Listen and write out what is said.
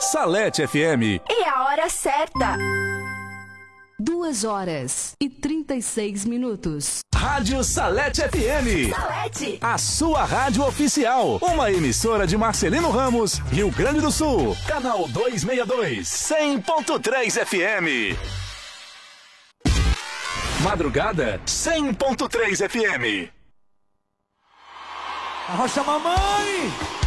Salete FM. E a hora certa. 2h36. Rádio Salete FM. Salete. A sua rádio oficial. Uma emissora de Marcelino Ramos, Rio Grande do Sul. Canal 262, 100.3 FM. Madrugada, 100.3 FM. Arrocha mamãe!